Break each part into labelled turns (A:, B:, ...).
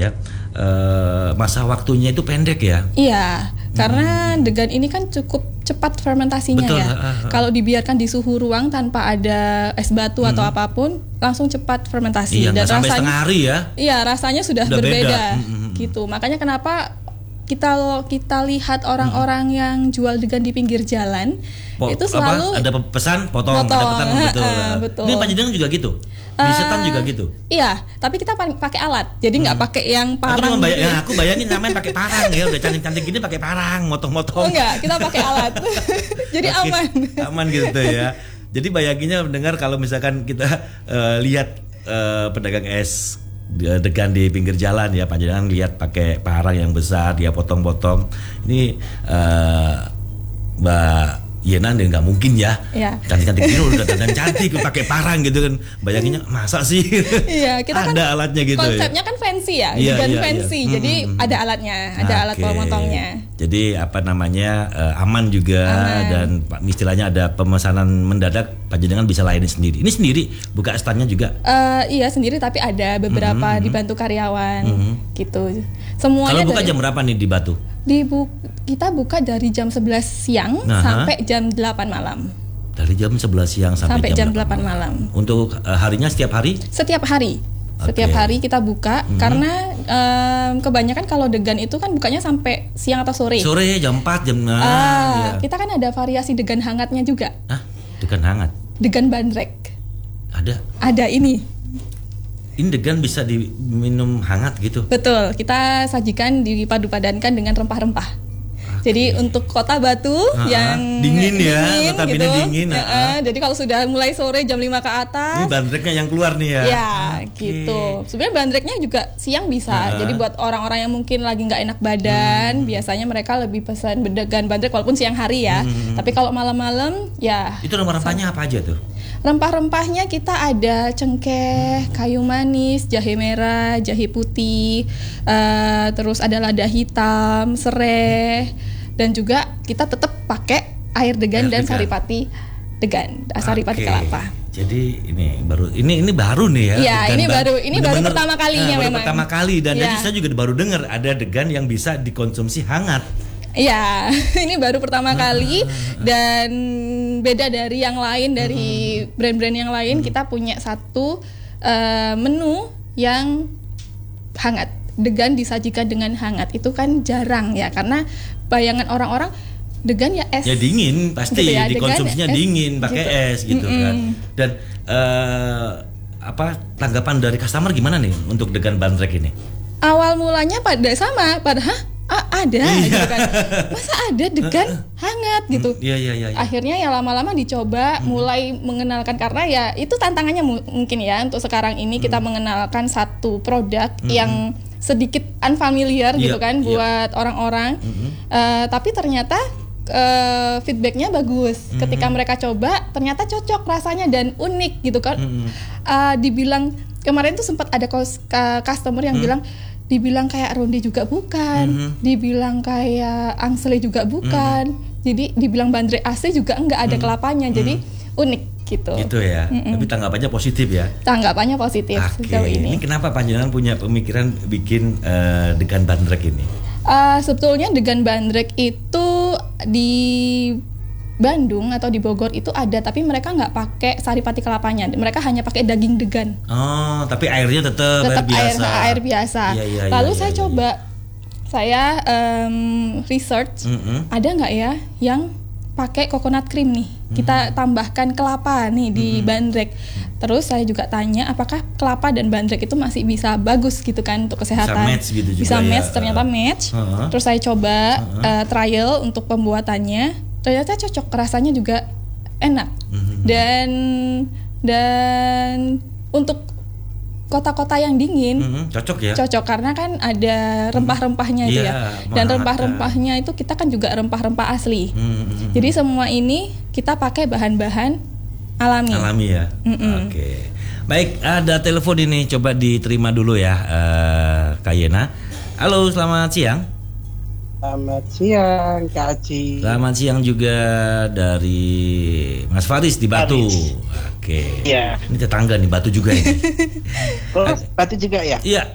A: ya, masa waktunya itu pendek ya.
B: Iya, karena degan ini kan cukup cepat fermentasinya. Betul, ya. Kalau dibiarkan di suhu ruang tanpa ada es batu atau apapun, langsung cepat fermentasi.
A: Iya, dan sampai setengah hari ya.
B: Iya, rasanya sudah berbeda. Gitu. Makanya kenapa kita lihat orang-orang yang jual degan di pinggir jalan itu selalu
A: ada pesan potong. Ada pesan betul. Ini panjenengan juga gitu. Di setan juga gitu.
B: Iya, tapi kita pakai alat. Jadi nggak pakai yang parang.
A: Aku bayangin namanya pakai parang ya, udah cantik-cantik gini pakai parang, motong-motong.
B: Oh enggak, kita pakai alat. Jadi aman.
A: Aman gitu ya. Jadi bayanginnya mendengar kalau misalkan kita lihat pedagang es degan di pinggir jalan ya, panjenengan lihat pakai parang yang besar, dia potong-potong. Ini Mbak Yena nggak mungkin ya, cantik-cantik gitu udah dandan cantik pakai parang gitu kan, bayanginnya masa sih?
B: Iya, kita
A: ada
B: kan
A: alatnya gitu.
B: Konsepnya kan fancy ya, bukan fancy, jadi ada alatnya, ada alat pemotongnya.
A: Jadi aman juga dan istilahnya ada pemesanan mendadak, panjenengan bisa layani sendiri. Ini sendiri buka standnya juga?
B: Iya sendiri, tapi ada beberapa dibantu karyawan gitu. Semuanya.
A: Kalau buka jam berapa nih di Batu?
B: Kita buka dari jam 11 siang sampai jam 8 malam.
A: Dari jam 11 siang sampai jam 8 malam. Untuk harinya setiap hari? Setiap hari.
B: Setiap hari kita buka karena kebanyakan kalau degan itu kan bukanya sampai siang atau sore.
A: Sore jam 4 jam.
B: Kita kan ada variasi degan hangatnya juga.
A: Degan hangat?
B: Degan bandrek. Ada ini.
A: Ini degan bisa diminum hangat gitu? Betul,
B: kita sajikan dipadu-padankan dengan rempah-rempah. Jadi untuk kota Batu yang
A: dingin ya,
B: gitu,
A: dingin.
B: Jadi kalau sudah mulai sore jam 5 ke atas,
A: ini bandreknya yang keluar nih ya.
B: Ya, gitu. Sebenarnya bandreknya juga siang bisa. Jadi buat orang-orang yang mungkin lagi nggak enak badan, biasanya mereka lebih pesan degan bandrek walaupun siang hari ya. Tapi kalau malam-malam ya.
A: Itu rempah-rempahnya apa aja tuh?
B: Rempah-rempahnya kita ada cengkeh, kayu manis, jahe merah, jahe putih, terus ada lada hitam, serai, dan juga kita tetap pakai air degan dan saripati degan, saripati kelapa.
A: Jadi ini baru nih ya.
B: Iya, ini baru pertama kalinya memang.
A: Pertama kali dan jadi saya juga baru dengar ada degan yang bisa dikonsumsi hangat.
B: Iya, ini baru pertama kali dan beda dari yang lain, dari brand-brand yang lain. Kita punya satu menu yang hangat, degan disajikan dengan hangat. Itu kan jarang ya, karena bayangan orang-orang degan ya es.
A: Ya dingin pasti gitu ya, dikonsumsinya dingin pakai es gitu kan. Dan tanggapan dari customer gimana nih untuk degan bandrek ini?
B: Awal mulanya pada ada gitu kan. Masa ada degan hangat gitu.
A: Iya.
B: Akhirnya ya lama-lama dicoba, mulai mengenalkan, karena ya itu tantangannya mungkin ya untuk sekarang ini kita mengenalkan satu produk yang sedikit unfamiliar gitu kan buat orang-orang. Tapi ternyata feedbacknya bagus. Ketika mereka coba ternyata cocok rasanya dan unik gitu kan. Dibilang kemarin tuh sempat ada customer yang dibilang kayak ronde juga bukan, dibilang kayak angsle juga bukan, jadi dibilang bandrek asli juga enggak ada kelapanya, jadi unik gitu. Gitu
A: ya. Tapi tanggapannya positif ya.
B: Tanggapannya positif sejauh ini.
A: Ini kenapa panjenengan punya pemikiran bikin degan bandrek ini?
B: Sebetulnya degan bandrek itu di Bandung atau di Bogor itu ada, tapi mereka nggak pakai saripati kelapanya, mereka hanya pakai daging degan.
A: Oh, tapi airnya tetap
B: air biasa. Lalu saya coba, saya research, ada nggak ya yang pakai coconut cream nih, kita tambahkan kelapa nih di bandrek. Terus saya juga tanya apakah kelapa dan bandrek itu masih bisa bagus gitu kan untuk kesehatan.
A: Bisa match gitu juga.
B: Bisa match, ternyata match. Terus saya coba trial untuk pembuatannya. Ternyata cocok, rasanya juga enak. Dan untuk kota-kota yang dingin
A: cocok ya.
B: Cocok karena kan ada rempah-rempahnya itu ya. Dan rempah-rempahnya itu kita kan juga rempah-rempah asli. Jadi semua ini kita pakai bahan-bahan alami. Alami
A: ya. Oke. Baik, ada telepon ini, coba diterima dulu ya, Kak Yena. Halo, selamat siang.
C: Selamat siang, Kak Aci.
A: Selamat siang juga dari Mas Faris di Batu. Oke. Iya. Ini tetangga nih, Batu juga ini.
C: Oh, Batu juga ya?
A: Iya.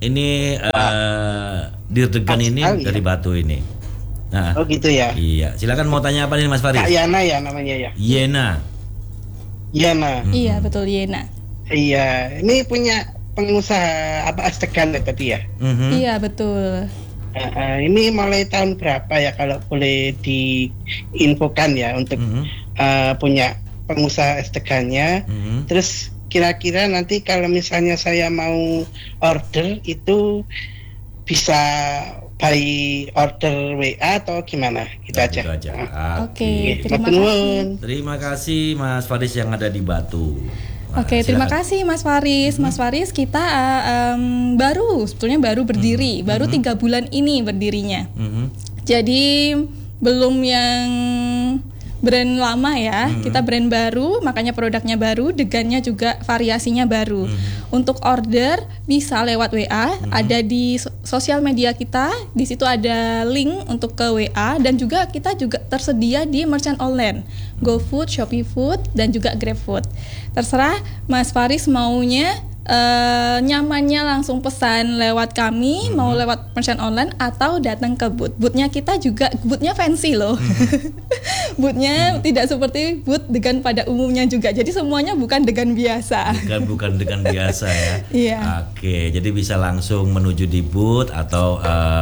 A: Ini Dirdegan ini dari Batu ini. Nah,
C: Oh gitu ya.
A: iya, silakan mau tanya apa nih Mas Faris?
C: Kak Yana ya namanya ya.
A: Yena.
C: Yana.
B: Iya, betul Yena.
C: Iya, ini punya pengusaha apa Astegan ya tadi ya.
B: Iya, betul.
C: Ini mulai tahun berapa ya kalau boleh diinfokan ya untuk punya pengusaha Astegannya. Terus kira-kira nanti kalau misalnya saya mau order itu bisa by order WA atau gimana? Gitu
A: Nah,
C: aja.
A: gitu aja.
B: Oke, terima
C: Matur
B: kasih.
C: nuwun.
A: Terima kasih Mas Faris yang ada di Batu. Nah,
B: Oke, terima
A: silakan.
B: kasih Mas Faris. Mas Faris, kita sebetulnya baru berdiri, baru 3 bulan ini berdirinya. Jadi belum yang brand lama ya, kita brand baru, makanya produknya baru, degannya juga variasinya baru. Untuk order bisa lewat WA, ada di sosial media kita, di situ ada link untuk ke WA, dan juga kita juga tersedia di merchant online, GoFood, Shopee Food, dan juga GrabFood. Terserah Mas Faris maunya nyamannya langsung pesan lewat kami, mau lewat merchant online atau datang ke booth. Boothnya kita juga boothnya fancy loh. Boothnya tidak seperti booth degan pada umumnya juga. Jadi semuanya bukan degan biasa.
A: Bukan dengan biasa ya.
B: Iya.
A: Oke, jadi bisa langsung menuju di booth atau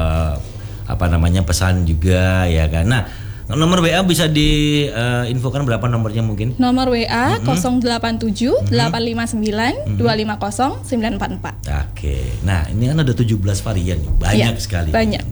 A: pesan juga ya kan. Nah, nomor WA bisa diinfokan berapa nomornya mungkin?
B: Nomor WA 087 859 250 944.
A: Oke. Nah, ini kan ada 17 varian, banyak
B: Iya,
A: sekali.
B: banyak.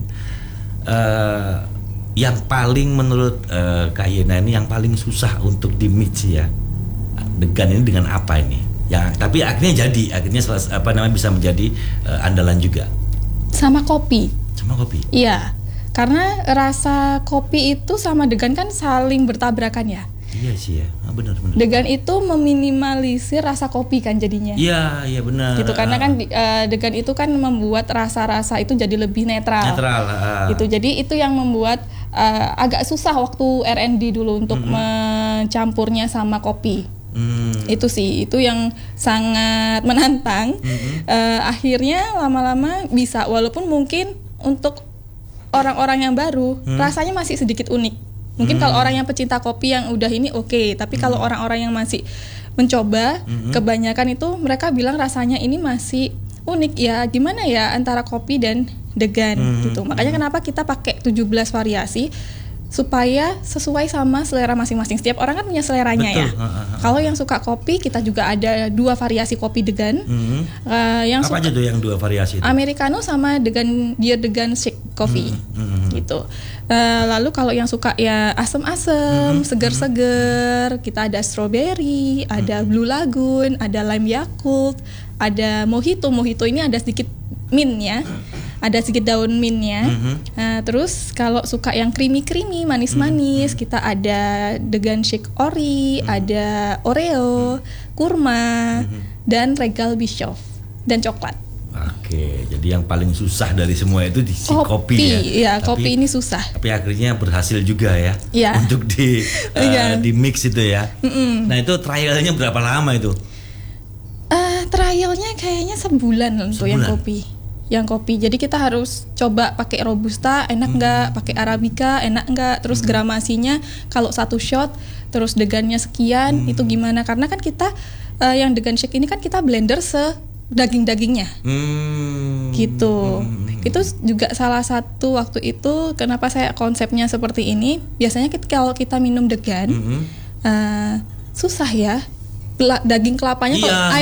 A: Yang paling menurut Kak Yena ini yang paling susah untuk di-mix ya. Degan ini dengan apa ini? Ya, tapi akhirnya bisa menjadi andalan juga.
B: Sama kopi.
A: Sama kopi.
B: Iya. Karena rasa kopi itu sama degan kan saling bertabrakan ya.
A: Iya sih ya, benar.
B: Degan itu meminimalisir rasa kopi kan jadinya.
A: Iya benar.
B: Gitu karena kan degan itu kan membuat rasa-rasa itu jadi lebih netral. Gitu. Jadi itu yang membuat agak susah waktu R&D dulu untuk mencampurnya sama kopi. Itu sih, itu yang sangat menantang. Akhirnya lama-lama bisa, walaupun mungkin untuk orang-orang yang baru rasanya masih sedikit unik. Mungkin kalau orang yang pecinta kopi yang udah ini oke, tapi kalau orang-orang yang masih mencoba, kebanyakan itu mereka bilang rasanya ini masih unik ya. Gimana ya antara kopi dan degan gitu. Makanya kenapa kita pakai 17 variasi supaya sesuai sama selera masing-masing. Setiap orang kan punya seleranya. Betul. Ya. Kalau yang suka kopi, kita juga ada 2 variasi kopi degan.
A: Apa aja tuh yang 2 variasi itu?
B: Americano sama degan shake coffee gitu. Lalu kalau yang suka ya asam-asam, seger-seger, kita ada strawberry, ada Blue Lagoon, ada lime Yakult, ada mojito. Mojito ini ada sedikit mintnya. Ada sedikit daun mintnya. Terus kalau suka yang creamy, manis-manis, kita ada degan shake ori, ada Oreo, kurma, dan Regal Bischoff dan coklat.
A: Oke, jadi yang paling susah dari semua itu di kopi ya.
B: Iya, kopi ini susah.
A: Tapi akhirnya berhasil juga ya.
B: Iya.
A: Untuk di mix itu ya. Nah itu trialnya berapa lama itu?
B: Trialnya kayaknya sebulan untuk yang kopi. Yang kopi. Jadi kita harus coba pakai robusta enak nggak, pakai arabica enak nggak, terus gramasinya kalau 1 shot, terus degannya sekian, itu gimana? Karena kan kita yang degan shake ini kan kita blender daging-dagingnya. Gitu. Itu juga salah satu waktu itu kenapa saya konsepnya seperti ini. Biasanya kalau kita minum degan susah ya. Daging kelapanya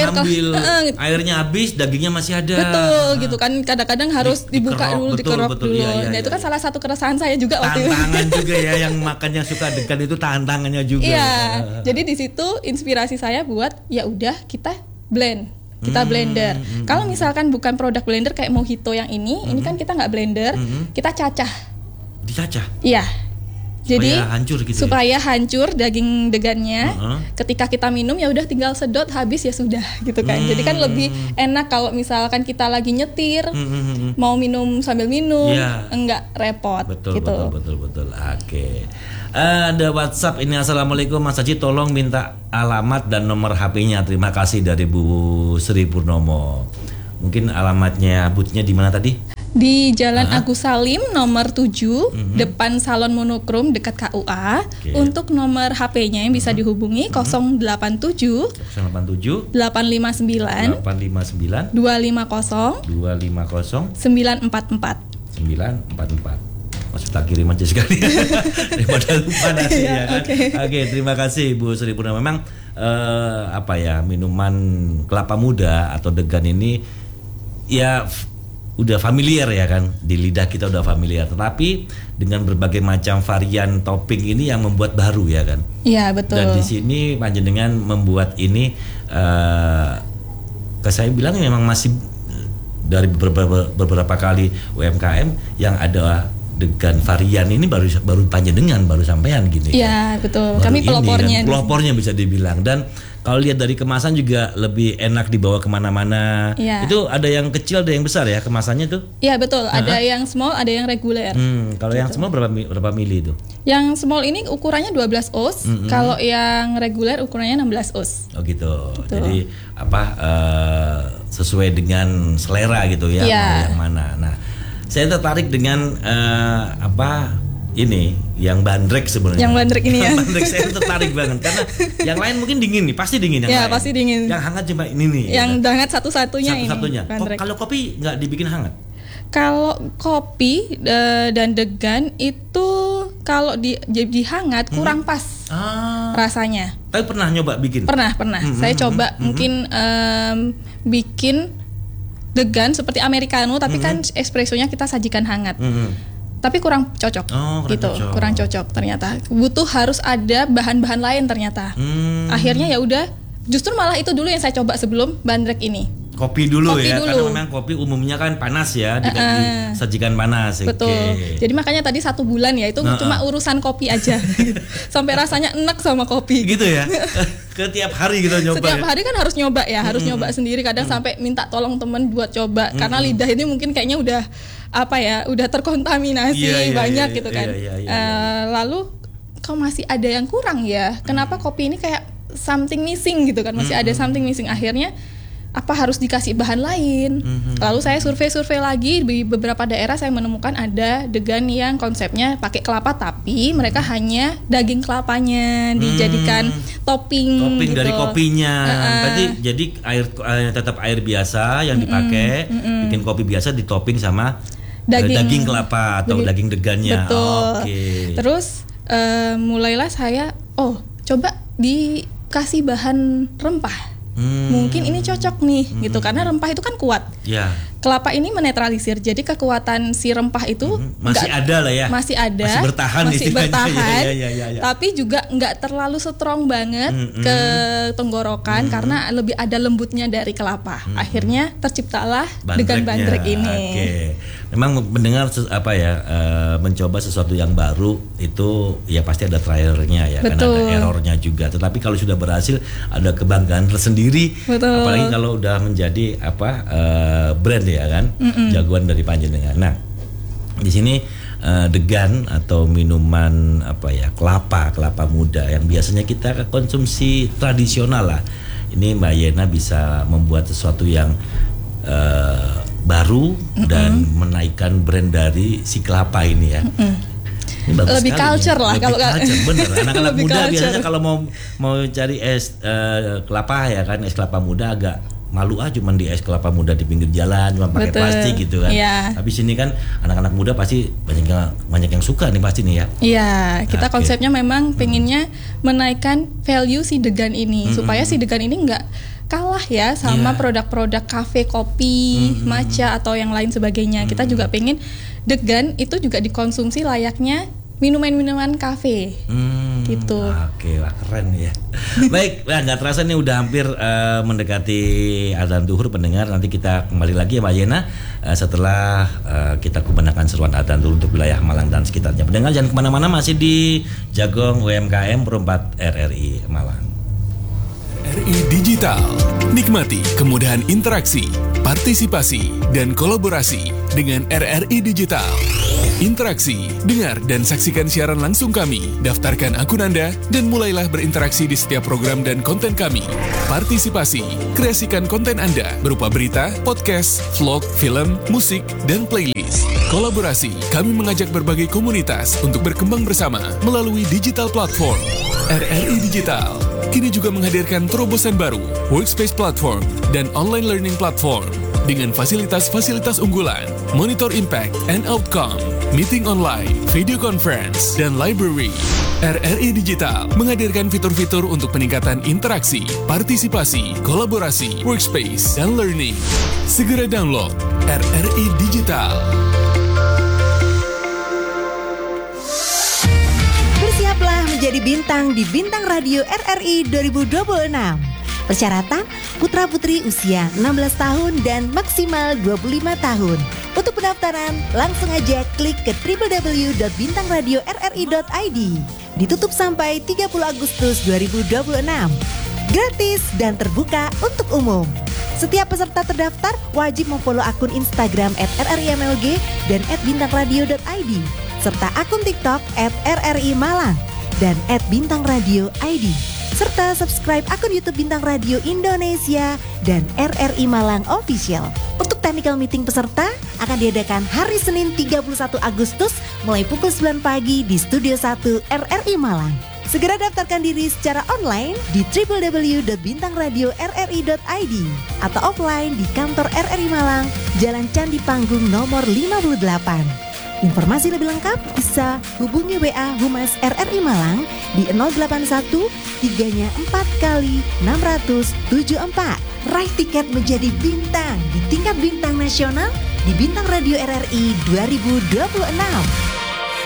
A: airnya habis, dagingnya masih ada.
B: Betul, gitu kan. Kadang-kadang harus dibuka dulu, dikerok dulu. Nah, itu kan salah satu keresahan saya juga waktu itu.
A: Tantangan juga ya, yang makan yang suka degan itu tantangannya juga.
B: Iya. Jadi di situ inspirasi saya buat ya udah kita blend. Kita blender. Kalau misalkan bukan produk blender kayak mojito yang ini kan kita nggak blender, kita cacah.
A: Dicacah?
B: Iya. Jadi
A: supaya
B: hancur daging degannya. Ketika kita minum ya udah tinggal sedot habis ya sudah gitu kan. Jadi kan lebih enak kalau misalkan kita lagi nyetir, mau minum sambil minum, enggak repot.
A: Betul,
B: gitu.
A: betul. Oke. Ada WhatsApp ini, assalamualaikum Mas Haji, tolong minta alamat dan nomor HP-nya. Terima kasih dari Bu Sri Purnomo. Mungkin alamatnya boothnya di mana tadi?
B: Di Jalan Agus Salim nomor 7, depan Salon Monokrom dekat KUA. Untuk nomor HP-nya yang bisa dihubungi 087
A: 087
B: 859
A: 859
B: 250
A: 250
B: 944.
A: 944. Maksud tak kirim aja sekali daripada lupa nanti ya kan. Oke, terima kasih Bu Sri Purna. Memang minuman kelapa muda atau degan ini ya udah familiar ya kan, di lidah kita udah familiar, tetapi dengan berbagai macam varian topping ini yang membuat baru ya kan.
B: Iya betul.
A: Dan di sini panjenengan membuat ini saya bilang memang masih dari beberapa kali UMKM yang ada degan varian ini baru panjenengan baru sampean gitu.
B: Iya betul.
A: Baru
B: kami pelopornya.
A: Kan, pelopornya bisa dibilang. Dan kalau lihat dari kemasan juga lebih enak dibawa kemana-mana.
B: Ya.
A: Itu ada yang kecil, ada yang besar ya kemasannya tuh?
B: Iya betul. Ada yang small, ada yang reguler.
A: Kalau yang small berapa mili itu?
B: Yang small ini ukurannya 12 oz. Kalau yang reguler ukurannya 16 oz.
A: Oh gitu. Jadi sesuai dengan selera gitu ya.
B: Ya.
A: Mau yang mana? Nah, saya tertarik dengan ini yang bandrek sebenarnya.
B: Yang bandrek ini ya.
A: Bandrek saya tertarik banget karena yang lain mungkin dingin nih, pasti dingin yang lain.
B: Pasti dingin.
A: Yang hangat cuma ini nih.
B: Yang hangat satu-satunya ini.
A: Kalau kopi nggak dibikin hangat?
B: Kalau kopi dan degan itu kalau jadi hangat kurang pas rasanya.
A: Tapi pernah nyoba bikin?
B: Pernah. Saya coba mungkin bikin degan seperti americano, tapi kan espressonya kita sajikan hangat. Tapi kurang cocok, kurang cocok ternyata. Harus ada bahan-bahan lain ternyata. Akhirnya ya udah, justru malah itu dulu yang saya coba sebelum bandrek ini.
A: Kopi dulu. Karena memang kopi umumnya kan panas ya, disajikan panas.
B: Betul. Jadi makanya tadi 1 bulan ya itu cuma urusan kopi aja, sampai rasanya enak sama kopi.
A: Gitu ya. Ke tiap hari gitu nyoba.
B: Setiap hari kan harus nyoba ya, harus nyoba sendiri. Kadang sampai minta tolong temen buat coba, karena lidah ini mungkin kayaknya udah udah terkontaminasi banyak gitu kan. Lalu kok masih ada yang kurang ya? Kenapa kopi ini kayak something missing gitu kan? Masih ada something missing. Akhirnya harus dikasih bahan lain. Lalu saya survei lagi di beberapa daerah, saya menemukan ada degan yang konsepnya pakai kelapa tapi mereka hanya daging kelapanya dijadikan topping gitu.
A: Dari kopinya. Jadi tetap air biasa yang dipakai, bikin kopi biasa ditopping sama daging kelapa atau daging degannya.
B: Betul. Terus mulailah saya coba dikasih bahan rempah. Mungkin ini cocok nih gitu, karena rempah itu kan kuat. Kelapa ini menetralisir, jadi kekuatan si rempah itu
A: masih ada lah ya.
B: Masih ada.
A: Masih bertahan.
B: Tapi juga nggak terlalu strong banget ke tenggorokan karena lebih ada lembutnya dari kelapa. Akhirnya terciptalah degan bandrek ini.
A: Memang mendengar mencoba sesuatu yang baru itu ya pasti ada trialnya ya.
B: Betul.
A: Kan ada errornya juga. Tetapi kalau sudah berhasil ada kebanggaan tersendiri.
B: Betul.
A: Apalagi kalau udah menjadi brand ya kan, jagoan dari panjenengan. Nah, di sini degan atau minuman kelapa muda yang biasanya kita konsumsi tradisional lah. Ini Mbak Yena bisa membuat sesuatu yang baru dan menaikkan brand dari si kelapa ini ya. Ini
B: lebih culture
A: ya.
B: lah
A: kalau bener. Anak-anak muda culture. Biasanya kalau mau cari es kelapa ya kan, es kelapa muda agak malu cuman di es kelapa muda di pinggir jalan cuma pakai plastik gitu kan. Tapi sini kan anak-anak muda pasti banyak yang suka nih pasti nih ya.
B: Iya, kita konsepnya memang pengennya menaikkan value si degan ini supaya si degan ini nggak kalah ya sama produk-produk kafe, kopi, matcha atau yang lain sebagainya. Kita juga pengen degan itu juga dikonsumsi layaknya minuman-minuman kafe. Gitu.
A: Oke, wah keren ya. Baik, nggak terasa nih udah hampir mendekati adzan zuhur pendengar. Nanti kita kembali lagi ya Mbak Yena setelah kita kebenakan seruan adzan zuhur untuk wilayah Malang dan sekitarnya. Pendengar jangan kemana-mana, masih di Jagong UMKM Perumpat RRI Malang.
D: RRI Digital. Nikmati kemudahan interaksi partisipasi, dan kolaborasi dengan RRI Digital. Interaksi, dengar dan saksikan siaran langsung kami, daftarkan akun Anda, dan mulailah berinteraksi di setiap program dan konten kami. Partisipasi, kreasikan konten Anda berupa berita, podcast, vlog, film, musik, dan playlist. Kolaborasi, kami mengajak berbagai komunitas untuk berkembang bersama melalui digital platform. RRI Digital kini juga menghadirkan terobosan baru, workspace platform, dan online learning platform dengan fasilitas-fasilitas unggulan, monitor impact and outcome, meeting online, video conference, dan library. RRI Digital menghadirkan fitur-fitur untuk peningkatan interaksi, partisipasi, kolaborasi, workspace, dan learning. Segera download RRI Digital.
E: Bersiaplah menjadi bintang di Bintang Radio RRI 2026. Persyaratan, putra-putri usia 16 tahun dan maksimal 25 tahun. Untuk pendaftaran, langsung aja klik ke www.bintangradiorri.id. Ditutup sampai 30 Agustus 2026. Gratis dan terbuka untuk umum. Setiap peserta terdaftar wajib memfollow akun Instagram @rrimlg dan @bintangradio.id serta akun TikTok @rrimalang dan @bintangradioid. Serta subscribe akun YouTube Bintang Radio Indonesia dan RRI Malang Official. Untuk technical meeting peserta akan diadakan hari Senin 31 Agustus mulai pukul 9 pagi di Studio 1 RRI Malang. Segera daftarkan diri secara online di www.bintangradiorri.id atau offline di kantor RRI Malang, Jalan Candi Panggung nomor 58. Informasi lebih lengkap bisa hubungi WA Humas RRI Malang di 081 3-nya 4 kali 674. Raih tiket menjadi bintang di tingkat bintang nasional di Bintang Radio RRI 2026.